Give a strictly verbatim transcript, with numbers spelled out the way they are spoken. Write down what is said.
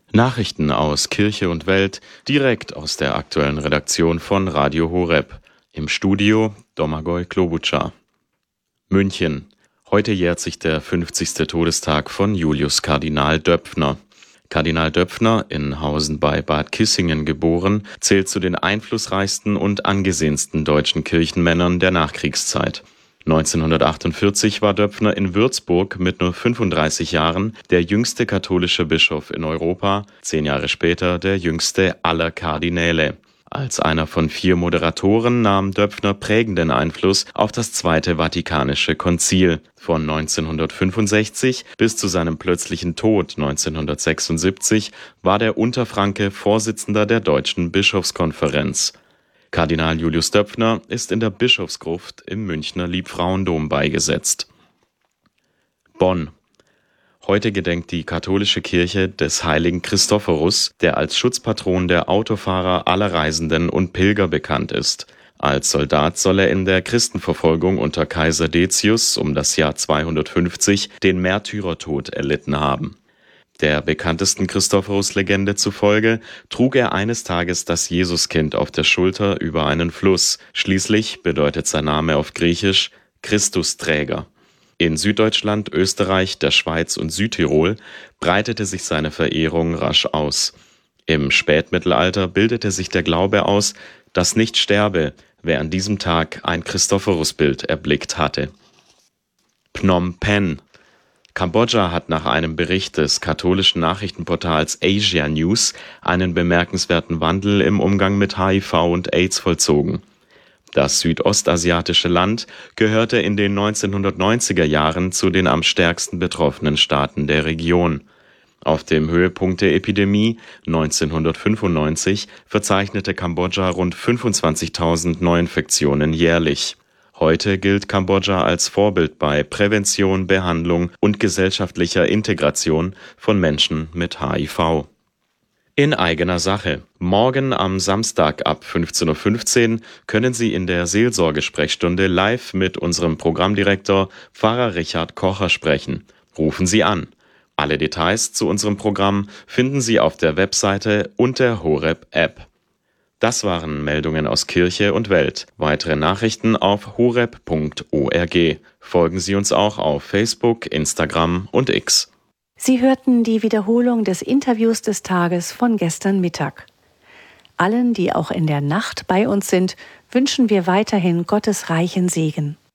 Nachrichten aus Kirche und Welt direkt aus der aktuellen Redaktion von Radio Horeb. Im Studio Domagoj Klobučar. München. Heute jährt sich der fünfzigste Todestag von Julius Kardinal Döpfner. Kardinal Döpfner, in Hausen bei Bad Kissingen geboren, zählt zu den einflussreichsten und angesehensten deutschen Kirchenmännern der Nachkriegszeit. neunzehnhundertachtundvierzig war Döpfner in Würzburg mit nur fünfunddreißig Jahren der jüngste katholische Bischof in Europa, zehn Jahre später der jüngste aller Kardinäle. Als einer von vier Moderatoren nahm Döpfner prägenden Einfluss auf das Zweite Vatikanische Konzil. Von neunzehnhundertfünfundsechzig bis zu seinem plötzlichen Tod neunzehnhundertsechsundsiebzig war der Unterfranke Vorsitzender der Deutschen Bischofskonferenz. Kardinal Julius Döpfner ist in der Bischofsgruft im Münchner Liebfrauendom beigesetzt. Bonn. Heute gedenkt die katholische Kirche des heiligen Christophorus, der als Schutzpatron der Autofahrer, aller Reisenden und Pilger bekannt ist. Als Soldat soll er in der Christenverfolgung unter Kaiser Decius um das Jahr zweihundertfünfzig den Märtyrertod erlitten haben. Der bekanntesten Christophorus-Legende zufolge trug er eines Tages das Jesuskind auf der Schulter über einen Fluss. Schließlich bedeutet sein Name auf Griechisch Christusträger. In Süddeutschland, Österreich, der Schweiz und Südtirol breitete sich seine Verehrung rasch aus. Im Spätmittelalter bildete sich der Glaube aus, dass nicht sterbe, wer an diesem Tag ein Christophorusbild erblickt hatte. Phnom Penh. Kambodscha hat nach einem Bericht des katholischen Nachrichtenportals Asia News einen bemerkenswerten Wandel im Umgang mit H I V und AIDS vollzogen. Das südostasiatische Land gehörte in den neunzehnhundertneunziger Jahren zu den am stärksten betroffenen Staaten der Region. Auf dem Höhepunkt der Epidemie neunzehnhundertfünfundneunzig verzeichnete Kambodscha rund fünfundzwanzigtausend Neuinfektionen jährlich. Heute gilt Kambodscha als Vorbild bei Prävention, Behandlung und gesellschaftlicher Integration von Menschen mit H I V. In eigener Sache. Morgen am Samstag ab fünfzehn Uhr fünfzehn können Sie in der Seelsorgesprechstunde live mit unserem Programmdirektor Pfarrer Richard Kocher sprechen. Rufen Sie an. Alle Details zu unserem Programm finden Sie auf der Webseite und der Horeb-App. Das waren Meldungen aus Kirche und Welt. Weitere Nachrichten auf horeb punkt org. Folgen Sie uns auch auf Facebook, Instagram und X. Sie hörten die Wiederholung des Interviews des Tages von gestern Mittag. Allen, die auch in der Nacht bei uns sind, wünschen wir weiterhin Gottes reichen Segen.